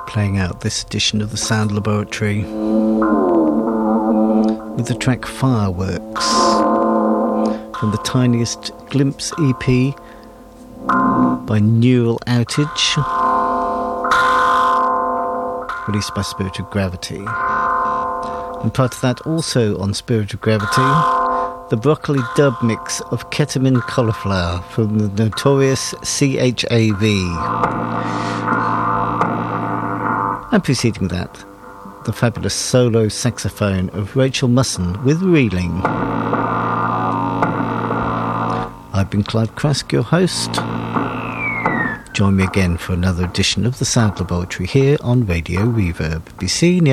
playing out this edition of the Sound Laboratory with the track Fireworks from the Tiniest Glimpse EP by Neural Outage, released by Spirit of Gravity. And part of that, also on Spirit of Gravity, the Broccoli dub mix of Ketamine Cauliflower from the notorious CHAV. And preceding that, the fabulous solo saxophone of Rachel Musson with Reeling. I've been Clive Crask, your host. Join me again for another edition of the Sound Laboratory here on Radio Reverb. Be seen.